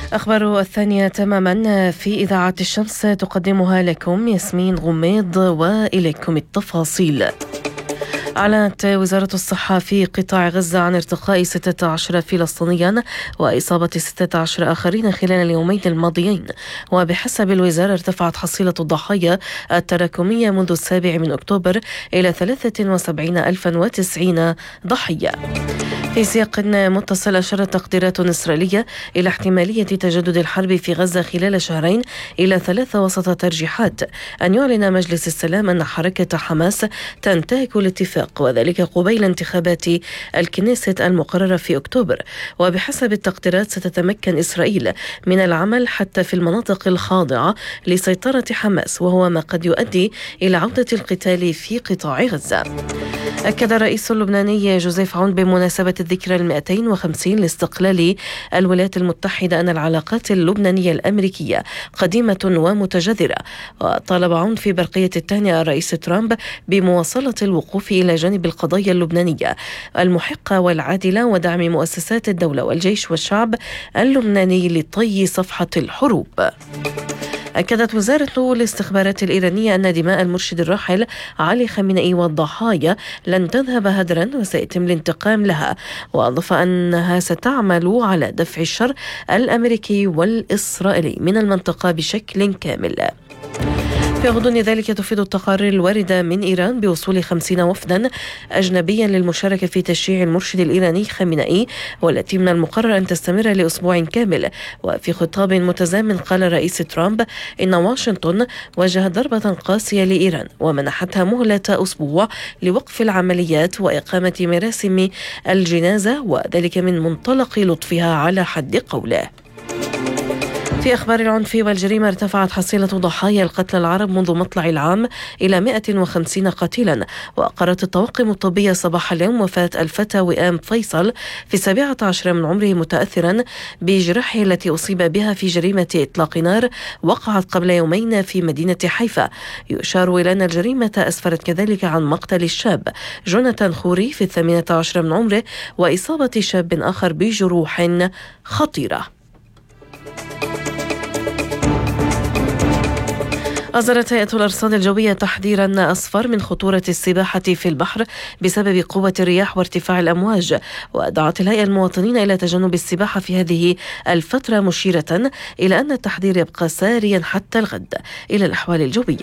أخبار الثانية تماما في إذاعة الشمس تقدمها لكم ياسمين غميض، وإليكم التفاصيل. أعلنت وزارة الصحة في قطاع غزة عن ارتقاء 16 فلسطينيا وإصابة 16 آخرين خلال اليومين الماضيين، وبحسب الوزارة ارتفعت حصيلة الضحايا التراكمية منذ 7 أكتوبر إلى 73,090 ضحية. في سياق متصل، أشارت تقديرات إسرائيلية إلى احتمالية تجدد الحرب في غزة خلال شهرين إلى 3 وسط ترجيحات أن يعلن مجلس السلام أن حركة حماس تنتهك الاتفاق، وذلك قبيل انتخابات الكنيست المقررة في أكتوبر. وبحسب التقديرات ستتمكن إسرائيل من العمل حتى في المناطق الخاضعة لسيطرة حماس، وهو ما قد يؤدي إلى عودة القتال في قطاع غزة. أكد الرئيس اللبناني جوزيف عون بمناسبة الذكرى 250 لاستقلال الولايات المتحدة أن العلاقات اللبنانية الأمريكية قديمة ومتجذرة، وطالب عون في برقية التهنئة الرئيس ترامب بمواصلة الوقوف إلى جانب القضايا اللبنانية المحقة والعادلة ودعم مؤسسات الدولة والجيش والشعب اللبناني لطي صفحة الحروب. أكدت وزارة الاستخبارات الإيرانية أن دماء المرشد الراحل علي خامنئي والضحايا لن تذهب هدرا وسيتم الانتقام لها، وأضاف أنها ستعمل على دفع الشر الأمريكي والإسرائيلي من المنطقة بشكل كامل. في غضون ذلك تفيد التقارير الواردة من إيران بوصول 50 وفدا أجنبيا للمشاركة في تشييع المرشد الإيراني خامنئي، والتي من المقرر أن تستمر لأسبوع كامل. وفي خطاب متزامن قال الرئيس ترامب إن واشنطن وجهت ضربة قاسية لإيران ومنحتها مهلة أسبوع لوقف العمليات وإقامة مراسم الجنازة، وذلك من منطلق لطفها على حد قوله. في أخبار العنف والجريمة، ارتفعت حصيلة ضحايا القتلى العرب منذ مطلع العام إلى 150 قتيلا. وأقرت الطواقم الطبية صباح اليوم وفاة الفتى وئام فيصل في 17 من عمره، متأثرا بجراحه التي أصيب بها في جريمة إطلاق نار وقعت قبل يومين في مدينة حيفا. يشار إلى أن الجريمة أسفرت كذلك عن مقتل الشاب جوناثان خوري في 18 من عمره وإصابة شاب آخر بجروح خطيرة. أصدرت هيئة الأرصاد الجوية تحذيرا أصفر من خطورة السباحة في البحر بسبب قوة الرياح وارتفاع الأمواج، ودعت الهيئة المواطنين إلى تجنب السباحة في هذه الفترة، مشيرة إلى أن التحذير يبقى ساريا حتى الغد. إلى الأحوال الجوية.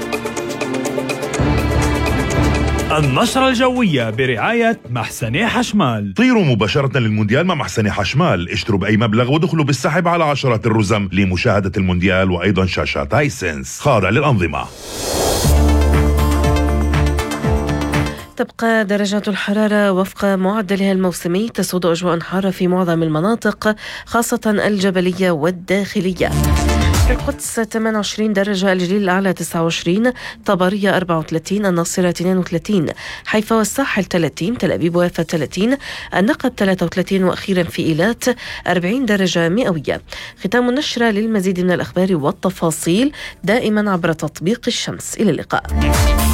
النشرة الجوية برعاية محسني حشمال. طيروا مباشرة للمونديال مع محسني حشمال، اشتروا بأي مبلغ ودخلوا بالسحب على عشرات الرزم لمشاهدة المونديال، وأيضا شاشات هايسنس خاضع للأنظمة. تبقى درجات الحرارة وفق معدلها الموسمي، تسود أجواء حارة في معظم المناطق خاصة الجبلية والداخلية. في القدس 28 درجة، الجليل الأعلى 29، طبرية 34، الناصرة 32، حيفا والساحل 30، تل أبيب ويافا 30، النقب 33، وأخيرا في إيلات 40 درجة مئوية. ختام النشرة. للمزيد من الأخبار والتفاصيل دائما عبر تطبيق الشمس. إلى اللقاء.